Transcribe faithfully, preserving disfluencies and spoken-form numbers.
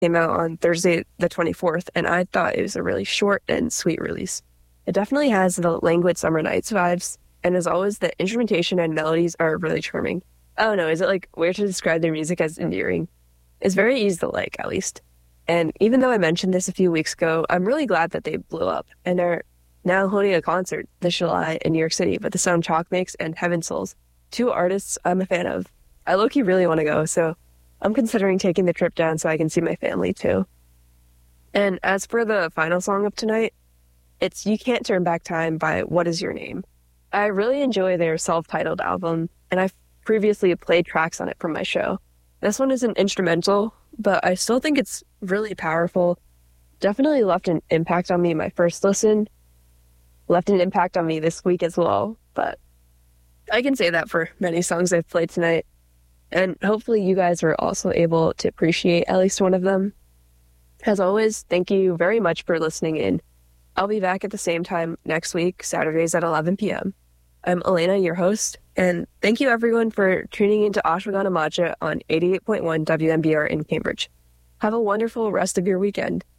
came out on Thursday the twenty-fourth, and I thought it was a really short and sweet release. It definitely has the languid summer nights vibes, and as always, the instrumentation and melodies are really charming. I don't know, is it like weird to describe their music as endearing? It's very easy to like, at least. And even though I mentioned this a few weeks ago, I'm really glad that they blew up and are now holding a concert this July in New York City with the Sound Chalk Mix and Heaven Souls, two artists I'm a fan of. I low-key really want to go, so I'm considering taking the trip down so I can see my family too. And as for the final song of tonight, it's You Can't Turn Back Time by What Is Your Name. I really enjoy their self-titled album, and I've previously played tracks on it from my show. This one is an instrumental, but I still think it's really powerful. Definitely left an impact on me my first listen. Left an impact on me this week as well, but I can say that for many songs I've played tonight. And hopefully you guys were also able to appreciate at least one of them. As always, thank you very much for listening in. I'll be back at the same time next week, Saturdays at eleven p.m. I'm Elena, your host, and thank you everyone for tuning into Ashwagandha Matcha on eighty-eight point one W M B R in Cambridge. Have a wonderful rest of your weekend.